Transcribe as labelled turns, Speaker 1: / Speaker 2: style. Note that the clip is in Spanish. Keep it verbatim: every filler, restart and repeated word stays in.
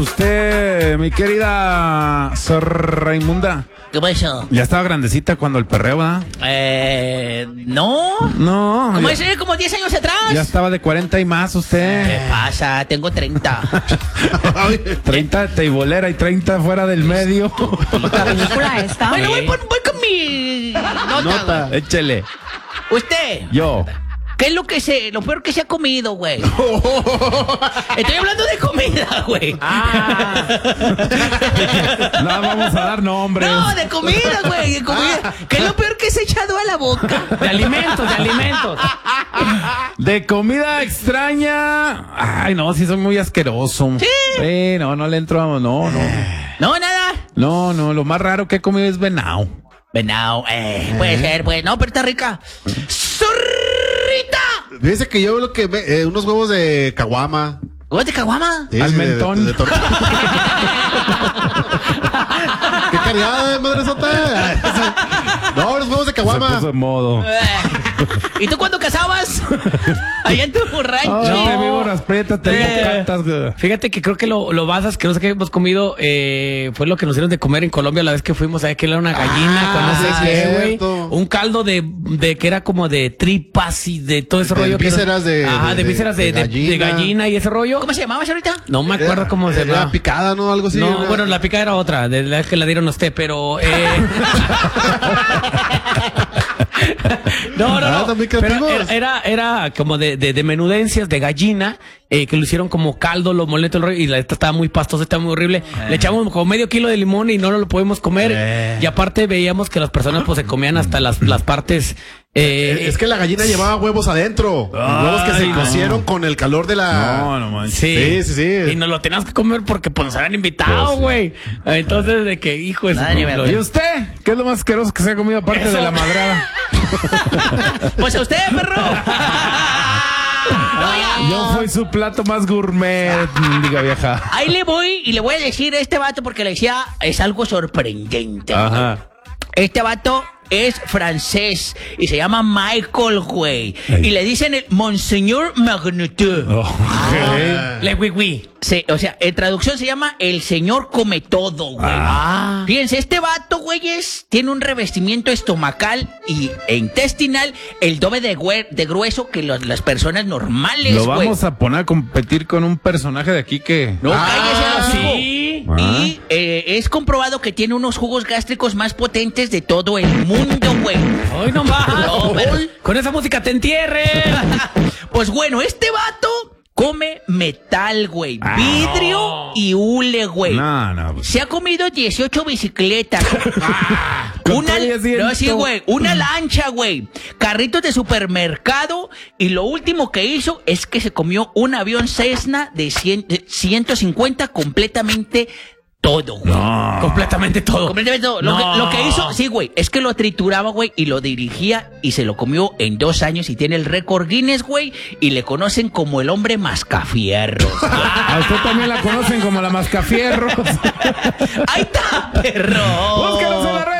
Speaker 1: Usted, mi querida Sor Raimunda.
Speaker 2: ¿Qué pasó?
Speaker 1: Ya estaba grandecita cuando el perreo, ¿verdad?
Speaker 2: Eh, no.
Speaker 1: No.
Speaker 2: ¿Cómo
Speaker 1: ya,
Speaker 2: es? ¿Como diez años atrás?
Speaker 1: ya estaba de cuarenta y más usted.
Speaker 2: ¿Qué pasa? Tengo treinta.
Speaker 1: treinta teibolera y treinta fuera del medio.
Speaker 3: La película esta.
Speaker 2: Bueno, voy, por- voy con mi nota.
Speaker 1: Nota.
Speaker 2: güey.
Speaker 1: Échele.
Speaker 2: Usted,
Speaker 1: Yo.
Speaker 2: ¿qué es lo que se, lo peor que se ha comido, güey? Estoy hablando de comida, güey.
Speaker 1: No vamos a dar nombres.
Speaker 2: No, de comida, güey, de comida. ¿Qué es lo peor que se ha echado a la boca?
Speaker 3: De alimentos, de alimentos.
Speaker 1: De comida extraña. Ay, no, sí soy muy asqueroso.
Speaker 2: Sí.
Speaker 1: Sí, no, no le entro a... No, no.
Speaker 2: No, nada.
Speaker 1: No, no, lo más raro que he comido es venado.
Speaker 2: Venado, eh, puede ser, pues. No, pero está rica. ¡Zorrita!
Speaker 4: Fíjese que yo lo que ve, eh, unos huevos de caguama.
Speaker 2: ¿Huevos de caguama?
Speaker 4: Sí,
Speaker 1: Al
Speaker 4: sí, de-
Speaker 1: mentón.
Speaker 4: de- de torta. ¿Qué calidad, madre sota? No, los huevos de
Speaker 1: Se
Speaker 4: caguama.
Speaker 1: puso en modo.
Speaker 2: Eh. ¿Y tú cuándo casabas? Allá en tu rancho.
Speaker 1: Ay, te vivo unas prietas, tengo
Speaker 3: Eh.
Speaker 1: cantas. güey.
Speaker 3: Fíjate que creo que lo, lo más asqueroso que hemos comido eh, fue lo que nos dieron de comer en Colombia la vez que fuimos a que era una gallina
Speaker 4: Ah,
Speaker 3: con no sé
Speaker 4: sí,
Speaker 3: qué, güey.
Speaker 4: cierto.
Speaker 3: Un caldo de, de que era como de tripas y de todo ese
Speaker 4: De
Speaker 3: rollo. que no-
Speaker 4: vísceras de-
Speaker 3: Ajá,
Speaker 4: de-
Speaker 3: de vísceras de,
Speaker 4: de
Speaker 3: de- de
Speaker 4: gallina.
Speaker 3: gallina y ese rollo.
Speaker 2: ¿Cómo se llamaba ahorita?
Speaker 3: No me acuerdo cómo se
Speaker 4: Era
Speaker 3: llama.
Speaker 4: picada, ¿no? Algo así.
Speaker 3: No,
Speaker 4: Era-
Speaker 3: bueno, la pica era otra, de la que la dieron a usted, pero... Eh... no, no,
Speaker 4: Ah,
Speaker 3: no.
Speaker 4: también
Speaker 3: Pero
Speaker 4: creativos.
Speaker 3: era, era, era como de, de, de menudencias de gallina, eh, que lo hicieron como caldo, lo moleto el rollo, y la neta estaba muy pastosa, estaba muy horrible. Le echamos como medio kilo de limón y no lo podemos comer. Y aparte veíamos que las personas pues se comían hasta las, las partes... Eh,
Speaker 4: Es que la gallina llevaba huevos adentro. huevos que se
Speaker 1: no.
Speaker 4: cocieron con el calor de la.
Speaker 1: No, no manches.
Speaker 3: Sí,
Speaker 4: Sí, sí, sí.
Speaker 3: Y nos lo teníamos que comer porque pues nos habían invitado, güey. Entonces, de que, hijo de su-
Speaker 2: Nada, ni
Speaker 3: lo-
Speaker 2: verga.
Speaker 1: ¿Y usted? ¿Qué es lo más asqueroso que se ha comido aparte
Speaker 3: Eso.
Speaker 1: de la madrada?
Speaker 2: Pues a usted, perro.
Speaker 1: Yo fui su plato más gourmet, diga vieja.
Speaker 2: Ahí le voy y le voy a decir a este vato porque le decía, es algo sorprendente.
Speaker 1: Ajá.
Speaker 2: Este vato es francés y se llama Michael, güey.
Speaker 1: Ey.
Speaker 2: Y le dicen el Monseñor Magneto.
Speaker 1: Oh, ok.
Speaker 3: Le wiwi.
Speaker 2: Se- o sea, en traducción se llama el señor come todo, güey.
Speaker 3: Ah.
Speaker 2: Fíjense, este vato, güeyes, tiene un revestimiento estomacal y, e intestinal el doble de, güe- de grueso que los- las personas normales,
Speaker 1: Lo
Speaker 2: güey.
Speaker 1: vamos a poner a competir con un personaje de aquí que...
Speaker 2: No,
Speaker 4: Ah,
Speaker 2: cállese,
Speaker 3: sí.
Speaker 2: amigo.
Speaker 1: Ah.
Speaker 2: Y eh, es comprobado que tiene unos jugos gástricos más potentes de todo el mundo, güey.
Speaker 3: Hoy no más.
Speaker 2: No, pero-
Speaker 3: Con esa música te entierre.
Speaker 2: Pues bueno, este vato come metal, güey.
Speaker 1: Ah.
Speaker 2: Vidrio y hule, güey.
Speaker 1: No, no. pues,
Speaker 2: Se ha comido dieciocho bicicletas.
Speaker 1: Con
Speaker 2: una,
Speaker 1: todo y asiento.
Speaker 2: no, sí, güey, una lancha, güey. Carritos de supermercado. Y lo último que hizo es que se comió un avión Cessna de, cien, de ciento cincuenta completamente todo, güey.
Speaker 1: no.
Speaker 3: Completamente todo.
Speaker 2: Completamente todo. Lo,
Speaker 3: No.
Speaker 2: que, lo que hizo, sí, güey, es que lo trituraba, güey, y lo dirigía y se lo comió en dos años y tiene el récord Guinness, güey, y le conocen como el hombre mascafierros.
Speaker 1: A usted también la conocen como la mascafierros.
Speaker 2: ¡Ahí está, perro!
Speaker 1: Búscanos en las